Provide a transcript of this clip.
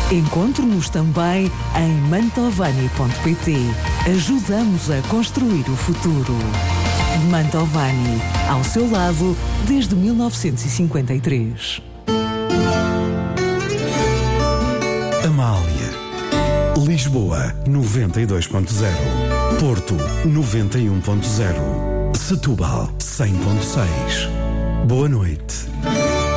Encontre-nos também em mantovani.pt. Ajudamos a construir o futuro. Mantovani, ao seu lado desde 1953. Amália. Lisboa 92.0. Porto 91.0. Setúbal 100.6. Boa noite.